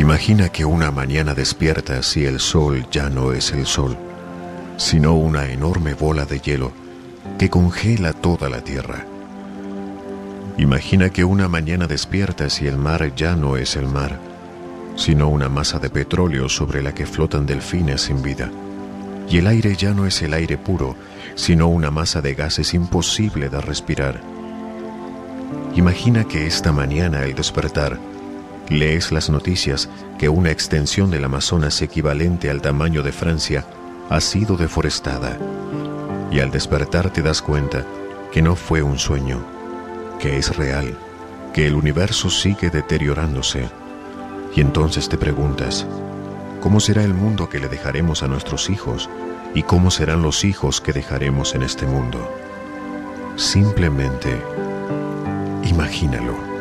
Imagina que una mañana despiertas y el sol ya no es el sol, sino una enorme bola de hielo que congela toda la tierra. Imagina que una mañana despiertas y el mar ya no es el mar, sino una masa de petróleo sobre la que flotan delfines sin vida. Y el aire ya no es el aire puro, sino una masa de gases imposible de respirar. Imagina que esta mañana al despertar, lees las noticias que una extensión del Amazonas equivalente al tamaño de Francia ha sido deforestada. Y al despertar te das cuenta que no fue un sueño, que es real, que el universo sigue deteriorándose. Y entonces te preguntas, ¿cómo será el mundo que le dejaremos a nuestros hijos? ¿Y cómo serán los hijos que dejaremos en este mundo? Simplemente imagínalo.